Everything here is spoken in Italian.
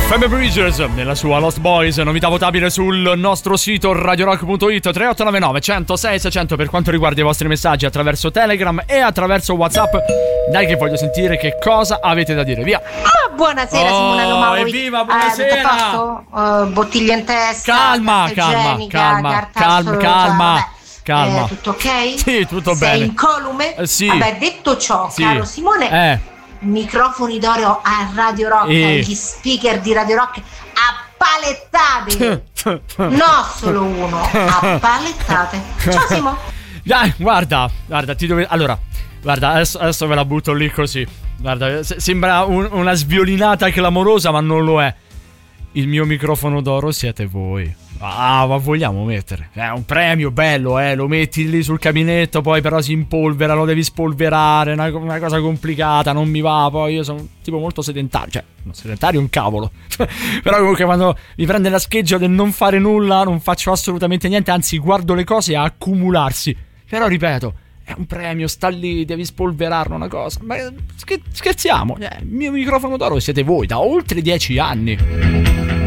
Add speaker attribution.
Speaker 1: Phoebe Bridgers nella sua Lost Boys, novità votabile sul nostro sito radiorock.it. 3899 106 600 per quanto riguarda i vostri messaggi attraverso Telegram e attraverso WhatsApp. Dai che voglio sentire che cosa avete da dire, via.
Speaker 2: Buonasera Simona Lomauri.
Speaker 1: Evviva, buonasera.
Speaker 2: Bottiglia in testa,
Speaker 1: calma.
Speaker 2: Tutto ok?
Speaker 1: Sì, tutto bene.
Speaker 2: Sei incolume?
Speaker 1: Sì.
Speaker 2: Vabbè, detto ciò,
Speaker 1: sì.
Speaker 2: Caro Simone, microfoni d'oro a Radio Rock, gli speaker di Radio Rock appalettate. No, solo uno, appalettate. Ciao Simo.
Speaker 1: Dai, guarda, allora, guarda, adesso ve la butto lì così. Guarda, sembra una sviolinata clamorosa, ma non lo è. Il mio microfono d'oro siete voi. Ma vogliamo mettere? È un premio bello, lo metti lì sul caminetto, poi però si impolvera, lo devi spolverare, una cosa complicata, non mi va. Poi io sono tipo molto sedentario, cioè, sedentario è un cavolo. Però comunque quando mi prende la scheggia del non fare nulla, non faccio assolutamente niente, anzi guardo le cose a accumularsi. Però ripeto, è un premio, sta lì, devi spolverarlo una cosa. Ma scherziamo, il mio microfono d'oro siete voi da oltre 10 anni.